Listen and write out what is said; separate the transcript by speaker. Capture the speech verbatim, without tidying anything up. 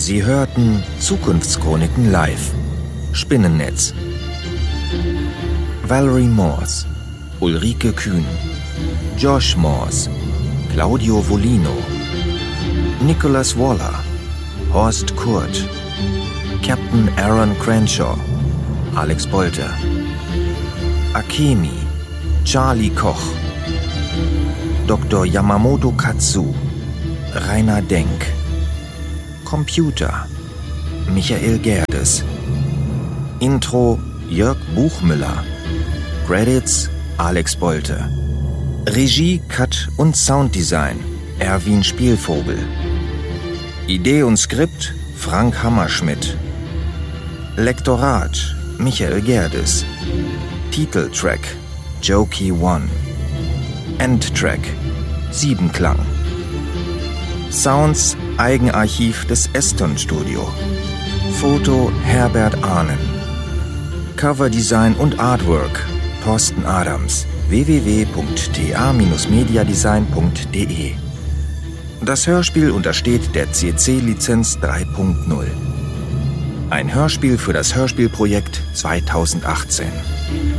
Speaker 1: Sie hörten Zukunftschroniken live. Spinnennetz. Valerie Morse, Ulrike Kühn, Josh Morse, Claudio Volino, Nicholas Waller, Horst Kurt, Captain Aaron Crenshaw, Alex Bolter, Akemi, Charlie Koch, Doktor Yamamoto Katsu, Rainer Denk, Computer, Michael Gerdes, Intro Jörg Buchmüller, Credits Alex Bolte, Regie, Cut und Sounddesign Erwin Spielvogel, Idee und Skript Frank Hammerschmidt, Lektorat Michael Gerdes, Titeltrack Jokey One, Endtrack Siebenklang, Sounds Eigenarchiv des Eston Studio, Foto Herbert Ahnen, Coverdesign und Artwork Thorsten Adams, w w w punkt t a dash mediadesign punkt d e. Das Hörspiel untersteht der C C-Lizenz drei punkt null. Ein Hörspiel für das Hörspielprojekt zweitausendachtzehn.